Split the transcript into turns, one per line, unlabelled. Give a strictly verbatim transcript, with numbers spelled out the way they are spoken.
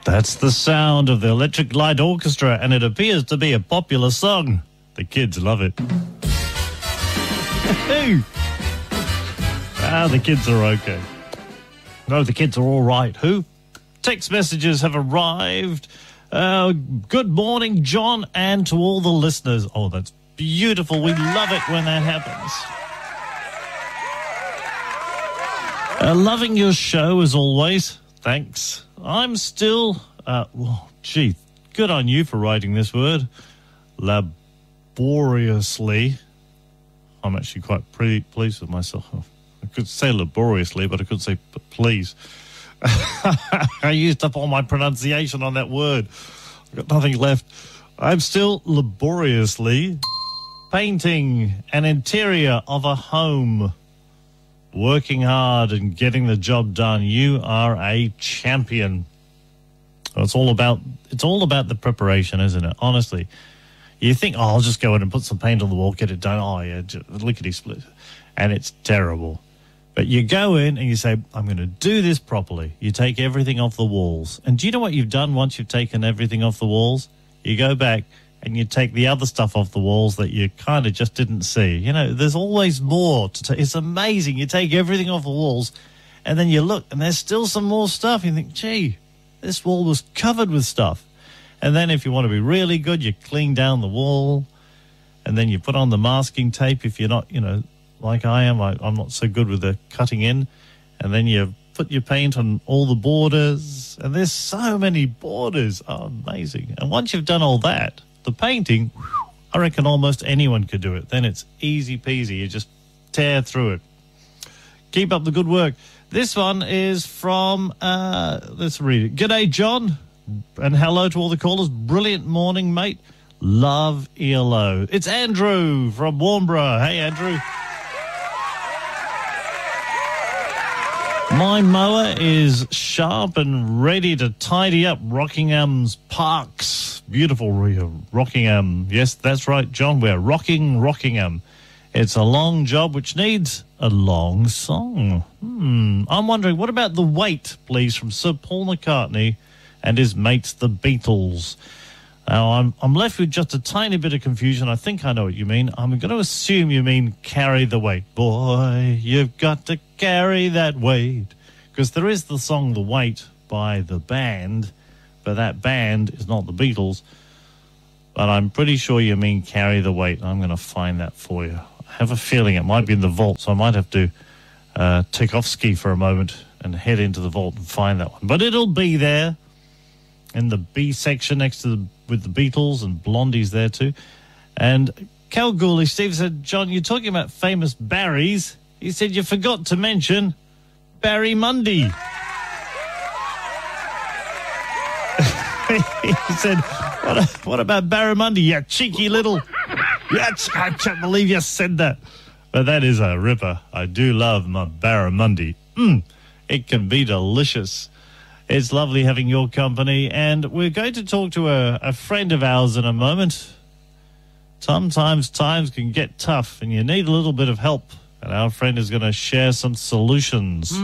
That's the sound of the Electric Light Orchestra, and it appears to be a popular song. The kids love it. Ah, the kids are okay. No, the kids are all right. Who? Text messages have arrived. Uh, good morning, John, and to all the listeners. Oh, that's beautiful. We love it when that happens. Uh, loving your show as always. Thanks. I'm still, uh, well, gee, good on you for writing this word. Laboriously. I'm actually quite pretty pleased with myself. I could say laboriously, but I could say please. I used up all my pronunciation on that word. I've got nothing left. I'm still laboriously painting an interior of a home. Working hard and getting the job done. You are a champion. It's all about it's all about the preparation, isn't it? Honestly, you think, oh, I'll just go in and put some paint on the wall, get it done. Oh yeah, lickety split, and it's terrible. But you go in and you say, I'm going to do this properly. You take everything off the walls, and do you know what you've done once you've taken everything off the walls? You go back and you take the other stuff off the walls that you kind of just didn't see. You know, there's always more to take. It's amazing. You take everything off the walls, and then you look, and there's still some more stuff. You think, gee, this wall was covered with stuff. And then if you want to be really good, you clean down the wall, and then you put on the masking tape if you're not, you know, like I am. I, I'm not so good with the cutting in. And then you put your paint on all the borders, and there's so many borders. Oh, amazing. And once you've done all that, the painting, I reckon almost anyone could do it. Then it's easy peasy. You just tear through it. Keep up the good work. This one is from, uh, let's read it. G'day, John. And hello to all the callers. Brilliant morning, mate. Love E L O. It's Andrew from Warnbro. Hey, Andrew. My mower is sharp and ready to tidy up Rockingham's parks. Beautiful Rockingham. Yes, that's right, John. We're rocking Rockingham. It's a long job which needs a long song. Hmm. I'm wondering, what about The Wait, please, from Sir Paul McCartney and his mates, the Beatles? Now, I'm, I'm left with just a tiny bit of confusion. I think I know what you mean. I'm going to assume you mean Carry the Weight. Boy, you've got to carry that weight. Because there is the song The Weight by the band, but that band is not the Beatles. But I'm pretty sure you mean Carry the Weight. I'm going to find that for you. I have a feeling it might be in the vault, so I might have to uh, take off ski for a moment and head into the vault and find that one. But it'll be there in the B section next to the, with the Beatles, and Blondie's there too. And Kalgoorlie Steve said, John, you're talking about famous Barrys. He said you forgot to mention Barry Mundy. He said, what, what about Barry Mundy, you cheeky little... Yes, I can't believe you said that. But that is a ripper. I do love my barramundi. Mm, it can be delicious. It's lovely having your company, and we're going to talk to a, a friend of ours in a moment. Sometimes times can get tough, and you need a little bit of help, and our friend is going to share some solutions.